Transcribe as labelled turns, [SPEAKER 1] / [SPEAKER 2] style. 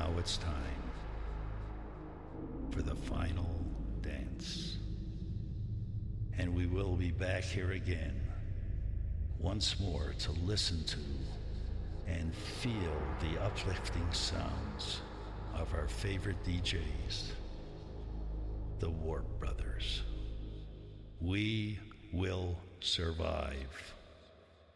[SPEAKER 1] now it's time for the final dance. And we will be back here again, once more, to listen to and feel the uplifting sounds of our favorite DJs, the Warp Brothers. We will survive.